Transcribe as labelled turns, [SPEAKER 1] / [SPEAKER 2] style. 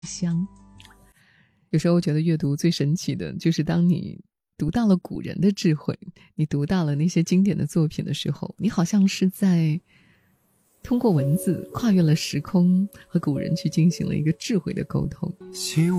[SPEAKER 1] 香。有时候我觉得阅读最神奇的就是当你读到了古人的智慧，你读到了那些经典的作品的时候，你好像是在通过文字跨越了时空，和古人去进行了一个智慧的沟通。